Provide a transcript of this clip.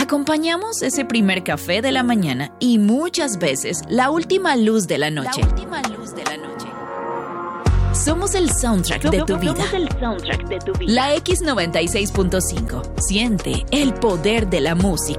Acompañamos ese primer café de la mañana y muchas veces la última luz de la noche. Somos el soundtrack de tu vida. La X96.5. Siente el poder de la música.